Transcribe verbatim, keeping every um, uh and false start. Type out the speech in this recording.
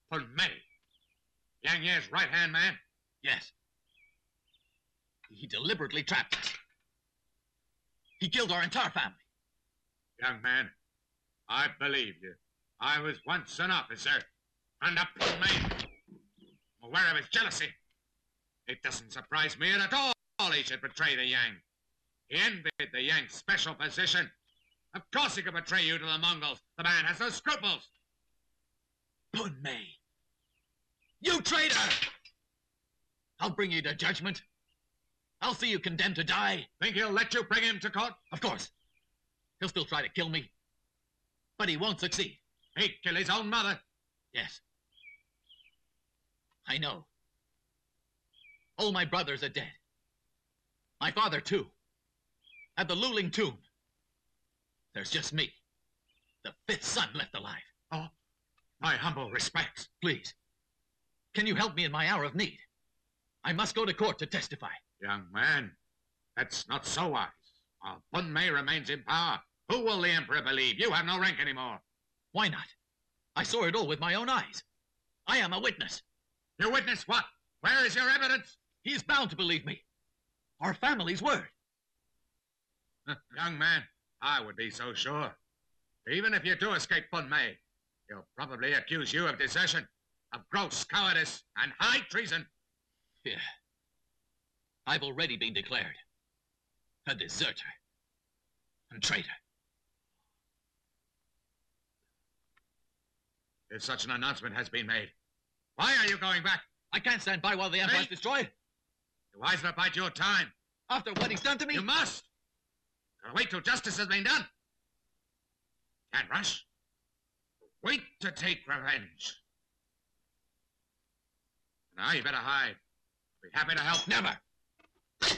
Pun Mei. Yang Ye's right-hand man? Yes. He deliberately trapped us. He killed our entire family. Young man, I believe you. I was once an officer under Pun Mei, aware of his jealousy. It doesn't surprise me at all he should betray the Yang. He envied the Yang's special position. Of course he could betray you to the Mongols. The man has no scruples. Pun Mei. You traitor! I'll bring you to judgment. I'll see you condemned to die. Think he'll let you bring him to court? Of course. He'll still try to kill me. But he won't succeed. He'd kill his own mother. Yes. I know. All my brothers are dead. My father, too. At the Luling tomb. There's just me. The fifth son left alive. Oh, my humble respects. Please. Can you help me in my hour of need? I must go to court to testify. Young man, that's not so wise. While Pun Mei remains in power, who will the Emperor believe? You have no rank anymore. Why not? I saw it all with my own eyes. I am a witness. You witness what? Where is your evidence? He is bound to believe me. Our family's word. Young man, I would be so sure. Even if you do escape Pun Mei, he'll probably accuse you of desertion, of gross cowardice and high treason. Yeah. I've already been declared a deserter and traitor. If such an announcement has been made, why are you going back? I can't stand by while the Empire's destroyed. You wise to bide your time. After what he's done to me? You must. Gotta wait till justice has been done. Can't rush. Wait to take revenge. Now you better hide. Be happy to help. Never.